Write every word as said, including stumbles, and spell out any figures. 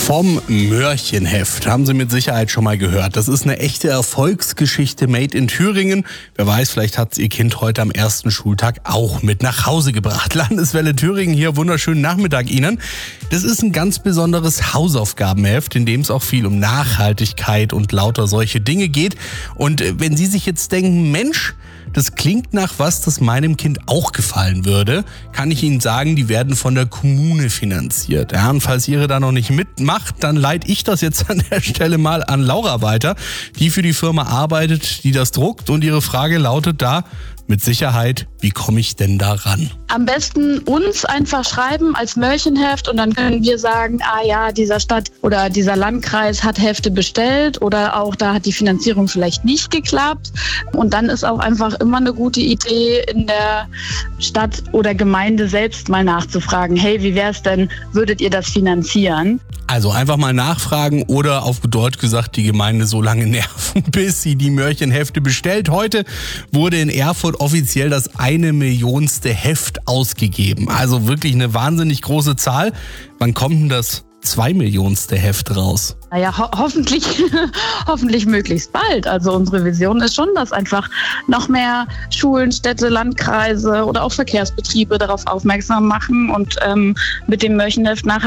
Vom Mörchenheft haben Sie mit Sicherheit schon mal gehört. Das ist eine echte Erfolgsgeschichte made in Thüringen. Wer weiß, vielleicht hat es Ihr Kind heute am ersten Schultag auch mit nach Hause gebracht. Landeswelle Thüringen hier, wunderschönen Nachmittag Ihnen. Das ist ein ganz besonderes Hausaufgabenheft, in dem es auch viel um Nachhaltigkeit und lauter solche Dinge geht. Und wenn Sie sich jetzt denken, Mensch, das klingt nach was, das meinem Kind auch gefallen würde, kann ich Ihnen sagen, die werden von der Kommune finanziert. Ja, und falls Ihre da noch nicht mitmacht, dann leite ich das jetzt an der Stelle mal an Laura weiter, die für die Firma arbeitet, die das druckt. Und Ihre Frage lautet da mit Sicherheit, wie komme ich denn da ran? Am besten uns einfach schreiben als Mörchenheft und dann können wir sagen, ah ja, dieser Stadt oder dieser Landkreis hat Hefte bestellt oder auch da hat die Finanzierung vielleicht nicht geklappt. Und dann ist auch einfach immer eine gute Idee, in der Stadt oder Gemeinde selbst mal nachzufragen, hey, wie wäre es denn, würdet ihr das finanzieren? Also einfach mal nachfragen oder auf gut Deutsch gesagt die Gemeinde so lange nerven, bis sie die Mörchenhefte bestellt. Heute wurde in Erfurt offiziell das eine Millionste Heft ausgegeben. Also wirklich eine wahnsinnig große Zahl. Wann kommt denn das zwei Millionste Heft raus? Naja, ho- hoffentlich, hoffentlich möglichst bald. Also unsere Vision ist schon, dass einfach noch mehr Schulen, Städte, Landkreise oder auch Verkehrsbetriebe darauf aufmerksam machen und ähm, mit dem Mörchenheft nachher